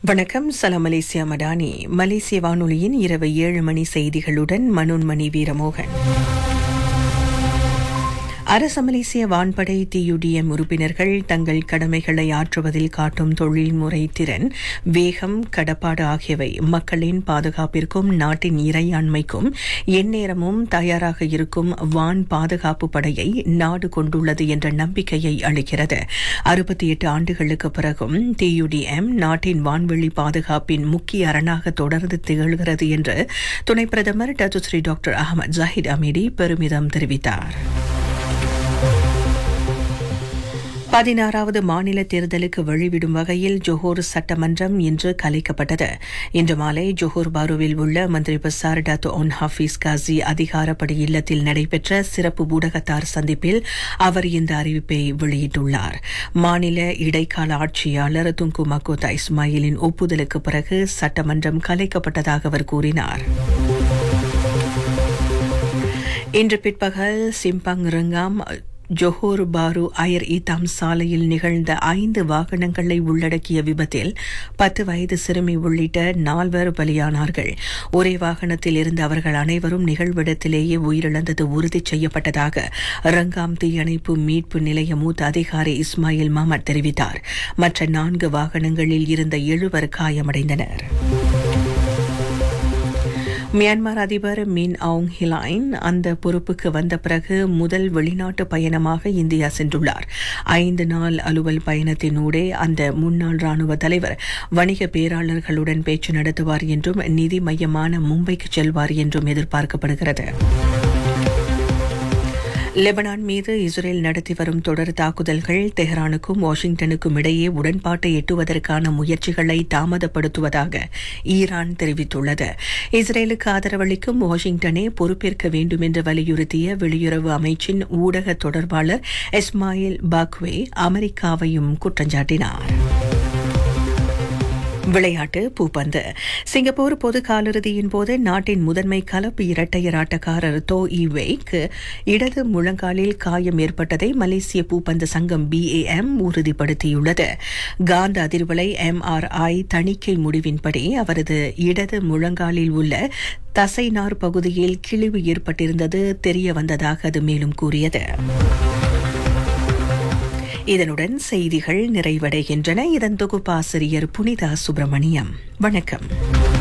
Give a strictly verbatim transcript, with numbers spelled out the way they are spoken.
வணக்கம். சலாம் மலேசியா மடானி. மலேசிய வானொலியின் இரவு ஏழு மணி செய்திகளுடன் மனோன்மணி வீரமோகன். அரச மலேசிய வான்படை டியூடிஎம் உறுப்பினர்கள் தங்கள் கடமைகளை ஆற்றுவதில் காட்டும் தொழில்முறை திறன், வேகம், கடப்பாடு ஆகியவை மக்களின் பாதுகாப்பிற்கும் நாட்டின் இறையாண்மைக்கும் எந்நேரமும் தயாராக இருக்கும் வான் பாதுகாப்பு படையை நாடு கொண்டுள்ளது என்ற நம்பிக்கையை அளிக்கிறது. அறுபத்தி எட்டு ஆண்டுகளுக்கு பிறகும் டியூடிஎம் நாட்டின் வான்வெளி பாதுகாப்பின் முக்கிய அரணாக தொடர்ந்து திகழ்கிறது என்று துணை பிரதமர் டத்துஸ்ரீ டாக்டர் அகமது ஜாஹித் அமீடி பெருமிதம் தெரிவித்தார். பதினாறாவது மாநில தேர்தலுக்கு வழிவிடும் வகையில் ஜோஹர் சட்டமன்றம் இன்று கலைக்கப்பட்டது. இன்று மாலை ஜோஹர் பாருவில் உள்ள மந்திரி பசார் டாத்தோ ஒன் ஹாஃபீஸ் காசி அதிகாரப்படி இல்லத்தில் நடைபெற்ற சிறப்பு ஊடகத்தார் சந்திப்பில் அவர் இந்த அறிவிப்பை வெளியிட்டுள்ளார். மாநில இடைக்கால ஆட்சியாளர் துங்கு மக்கோத்தா இஸ்மாயிலின் ஒப்புதலுக்கு பிறகு சட்டமன்றம் கலைக்கப்பட்டதாக அவர் கூறினார். இன்று பிற்பகல் சிம்பங் ரங்காம் ஜோஹர் பாரு அயர் ஈத்தாம் சாலையில் நிகழ்ந்த ஐந்து வாகனங்களை உள்ளடக்கிய விபத்தில் பத்து வயது சிறுமி உள்ளிட்ட நால்வர் பலியானார்கள். ஒரே வாகனத்தில் இருந்த அவர்கள் அனைவரும் நிகழ்விடத்திலேயே உயிரிழந்தது உறுதி செய்யப்பட்டதாக ரங்காம் தீயணைப்பு மீட்பு நிலைய மூத்த அதிகாரி இஸ்மாயில் மஹமட் தெரிவித்தார். மற்ற நான்கு வாகனங்களில் இருந்த எழுவர் காயமடைந்தனர். மியான்மர் அதிபர் மின் ஆங் ஹிலைன் அந்த பொறுப்புக்கு வந்த பிறகு முதல் வெளிநாட்டு பயணமாக இந்தியா சென்றுள்ளார். ஐந்து நாள் அலுவல் பயணத்தினூடே அந்த முன்னாள் ராணுவ தலைவர் வணிக பேராளர்களுடன் பேச்சு நடத்துவார் என்றும் நிதி மையமான மும்பைக்கு செல்வார் என்றும் எதிர்பார்க்கப்படுகிறது. லெபனான் மீது இஸ்ரேல் நடத்தி வரும் தொடர் தாக்குதல்கள் தெஹ்ரானுக்கும் வாஷிங்டனுக்கும் இடையே உடன்பாட்டை எட்டுவதற்கான முயற்சிகளை தாமதப்படுத்துவதாக ஈரான் தெரிவித்துள்ளது. இஸ்ரேலுக்கு ஆதரவளிக்கும் வாஷிங்டனே பொறுப்பேற்க வேண்டும் என்று வலியுறுத்திய வெளியுறவு அமைச்சின் ஊடக தொடர்பாளர் இஸ்மாயில் பாக்வே அமெரிக்காவையும் குற்றஞ்சாட்டினார். விளையாட்டு. பூப்பந்து. சிங்கப்பூர் பொது காலிறுதியின் போது நாட்டின் முதன்மை கலப்பு இரட்டையர் ஆட்டக்காரர் தோ ஈவேக்கு இடது முழங்காலில் காயம் ஏற்பட்டதை மலேசிய பூப்பந்து சங்கம் பிஏஎம் உறுதிப்படுத்தியுள்ளது. காந்த அதிர்வலை எம்ஆர்ஐ தணிக்கை முடிவின்படி அவரது இடது முழங்காலில் உள்ள தசைநார் பகுதியில் கிழிவு ஏற்பட்டிருந்தது தெரிய வந்ததாக அது மேலும் கூறியது. இதனுடன் செய்திகள் நிறைவடைகின்றன. இதன் தொகுப்பாசிரியர் புனிதா சுப்பிரமணியம். வணக்கம்.